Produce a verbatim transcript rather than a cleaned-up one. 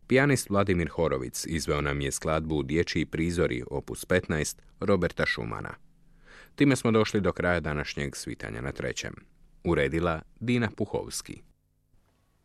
Pijanist Vladimir Horovic izveo nam je skladbu Dječji prizori opus petnaest Roberta Schumana. Time smo došli do kraja današnjeg Svitanja na trećem. Uredila Dina Puhovski.